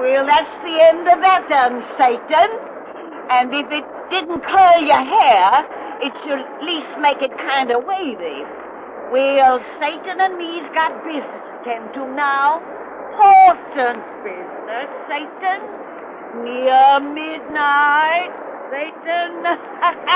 Well, that's the end of that, Satan. And if it didn't curl your hair, it should at least make it kind of wavy. Well, Satan and me's got business to tend to now. Important business, Satan. Near midnight, Satan.